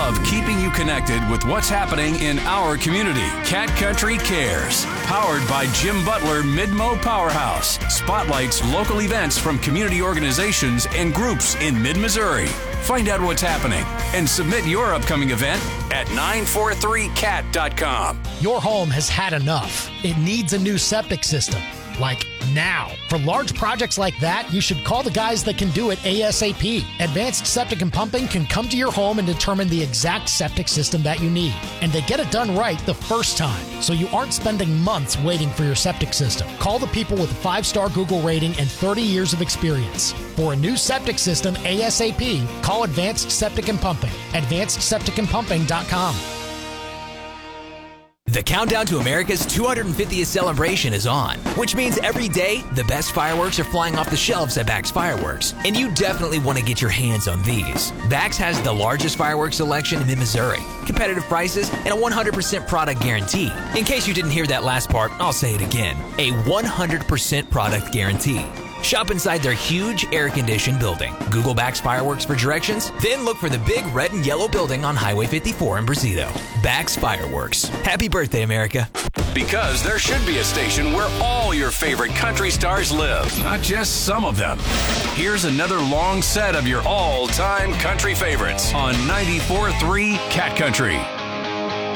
love keeping you connected with what's happening in our community. Cat Country Cares, powered by Jim Butler Midmo Powerhouse, spotlights local events from community organizations and groups in mid-Missouri. Find out what's happening and submit your upcoming event at 943cat.com. Your home has had enough. It needs a new septic system. Like now. For large projects like that, you should call the guys that can do it ASAP. Advanced Septic and Pumping can come to your home and determine the exact septic system that you need. And they get it done right the first time, so you aren't spending months waiting for your septic system. Call the people with a 5-star Google rating and 30 years of experience. For a new septic system ASAP, call Advanced Septic and Pumping. AdvancedSepticandPumping.com. The countdown to America's 250th celebration is on, which means every day, the best fireworks are flying off the shelves at Bax Fireworks. And you definitely want to get your hands on these. Bax has the largest fireworks selection in Missouri, competitive prices, and a 100% product guarantee. In case you didn't hear that last part, I'll say it again. A 100% product guarantee. Shop inside their huge air-conditioned building. Google Bax Fireworks for directions, then look for the big red and yellow building on Highway 54 in Brazito. Bax Fireworks. Happy birthday, America. Because there should be a station where all your favorite country stars live, not just some of them. Here's another long set of your all-time country favorites on 94.3 Cat Country.